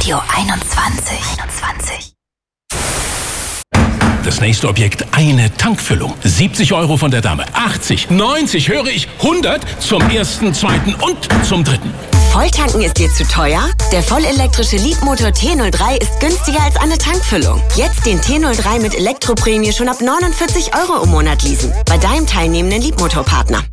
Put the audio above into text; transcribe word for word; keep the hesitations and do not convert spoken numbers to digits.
Radio einundzwanzig. einundzwanzig. Das nächste Objekt, eine Tankfüllung. siebzig Euro von der Dame. achtzig, neunzig, höre ich, hundert zum ersten, zweiten und zum dritten. Volltanken ist dir zu teuer? Der vollelektrische Leadmotor T null drei ist günstiger als eine Tankfüllung. Jetzt den T null drei mit Elektroprämie schon ab neunundvierzig Euro im Monat leasen. Bei deinem teilnehmenden Leadmotor-Partner.